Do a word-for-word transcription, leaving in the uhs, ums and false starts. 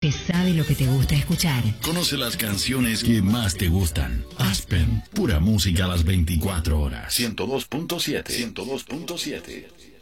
que sabe lo que te gusta escuchar. Conoce las canciones que más te gustan. Aspen, pura música a las veinticuatro horas. ciento dos punto siete. ciento dos punto siete.